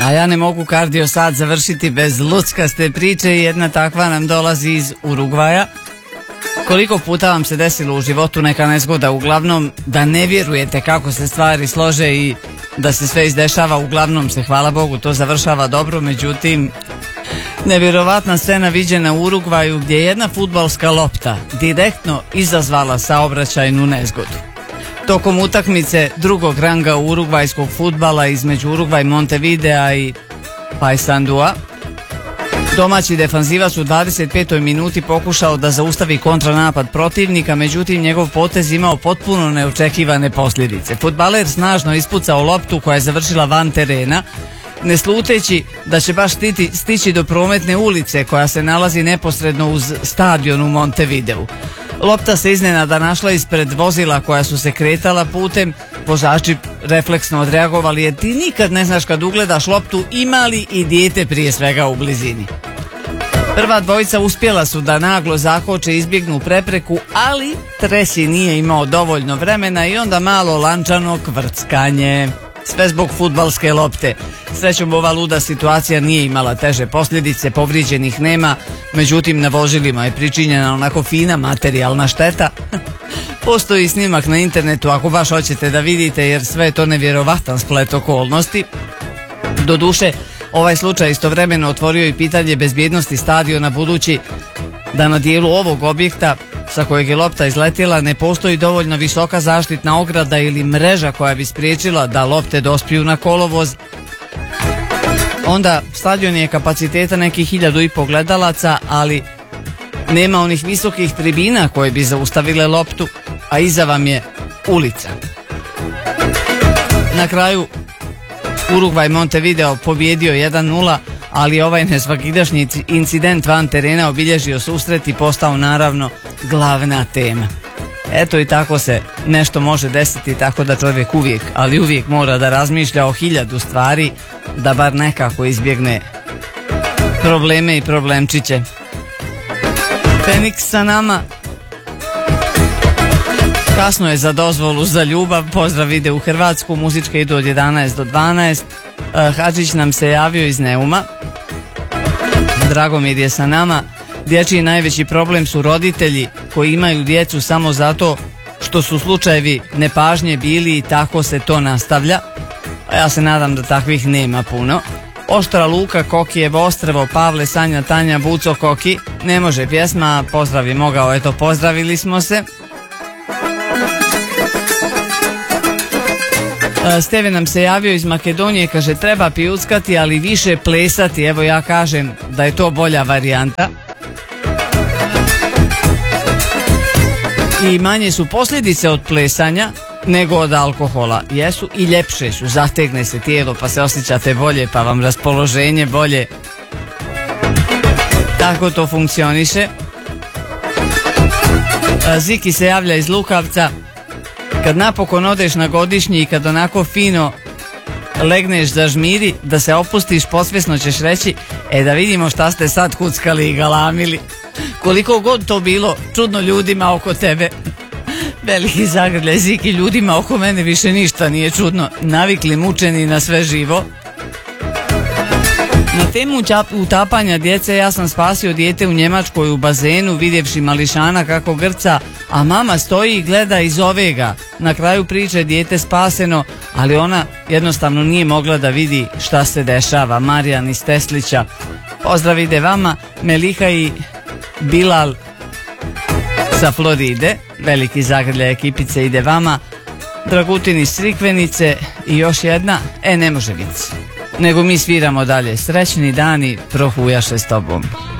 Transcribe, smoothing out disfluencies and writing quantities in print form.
A ja ne mogu kardio sad završiti bez luckaste priče i jedna takva nam dolazi iz Urugvaja. Koliko puta vam se desilo u životu neka nezgoda, uglavnom da ne vjerujete kako se stvari slože i da se sve izdešava, uglavnom se, hvala Bogu, to završava dobro, međutim nevjerovatna scena viđena u Urugvaju gdje je jedna fudbalska lopta direktno izazvala saobraćajnu nezgodu. Tokom utakmice drugog ranga urugvajskog fudbala između Urugvaj Montevidea i Paysandua, domaći defanzivac u 25. minuti pokušao da zaustavi kontranapad protivnika, međutim njegov potez imao potpuno neočekivane posljedice. Fudbaler snažno ispucao loptu koja je završila van terena, ne sluteći da će baš stići do prometne ulice koja se nalazi neposredno uz stadion u Montevideu. Lopta se iznenada našla ispred vozila koja su se kretala putem, vozači refleksno odreagovali jer ti nikad ne znaš kad ugledaš loptu ima li i dijete prije svega u blizini. Prva dvojica uspjela su da naglo zakoče i izbjegnu prepreku, ali treći nije imao dovoljno vremena i onda malo lančano kvrckanje. Sve zbog fudbalske lopte. Srećom ova luda situacija nije imala teže posljedice, povrijeđenih nema, međutim na vozilima je pričinjena onako fina materijalna šteta. Postoji snimak na internetu ako baš hoćete da vidite jer sve je to nevjerovatan splet okolnosti. Doduše, ovaj slučaj istovremeno otvorio i pitanje bezbjednosti stadiona budući da na dijelu ovog objekta sa kojeg je lopta izletjela ne postoji dovoljno visoka zaštitna ograda ili mreža koja bi spriječila da lopte dospiju na kolovoz. Onda stadion je kapaciteta nekih 1500 gledalaca, ali nema onih visokih tribina koje bi zaustavile loptu, a iza vam je ulica. Na kraju Urugvaj Montevideo pobjedio 1-0, ali ovaj nesvakidašnji incident van terena obilježio susret i postao naravno glavna tema. Eto i tako se nešto može desiti, tako da čovjek uvijek mora da razmišlja o 1000 stvari da bar nekako izbjegne probleme i problemčiće. Feniks sa nama. Kasno je za dozvolu za ljubav, pozdrav ide u Hrvatsku, muzičke idu od 11 do 12. Hadžić nam se javio iz Neuma. Dragomir je sa nama. Dječji najveći problem su roditelji koji imaju djecu samo zato što su slučajevi nepažnje bili i tako se to nastavlja. A ja se nadam da takvih nema puno. Oštra Luka, Kokijevo Ostrvo, Pavle, Sanja, Tanja, Buco, Koki. Ne može pjesma, pozdrav je mogao, eto pozdravili smo se. Steve nam se javio iz Makedonije, kaže treba pijuckati ali više plesati, evo ja kažem da je to bolja varijanta. I manje su posljedice od plesanja nego od alkohola, jesu i ljepše su, zategne se tijelo pa se osjećate bolje pa vam raspoloženje bolje. Tako to funkcioniše. Ziki se javlja iz Lukavca. Kad napokon odeš na godišnji i kad onako fino legneš za žmiri, da se opustiš, posvjesno ćeš reći da vidimo šta ste sad kuckali i galamili. Koliko god to bilo čudno ljudima oko tebe. Veliki zagrljaj Ziki, ljudima oko mene više ništa nije čudno. Navikli mučeni na sve živo. Na temu utapanja djece ja sam spasio dijete u Njemačkoj u bazenu vidjevši mališana kako grca, a mama stoji i gleda i zove ga. Na kraju priče dijete spaseno, ali ona jednostavno nije mogla da vidi šta se dešava. Marijan iz Teslića. Pozdrav ide vama. Meliha i Bilal sa Floride. Veliki zagrljaj ekipice ide vama. Dragutin iz Crikvenice i još jedna. Ne može biti. Nego mi sviramo dalje. Srećni dani prohujaše s tobom.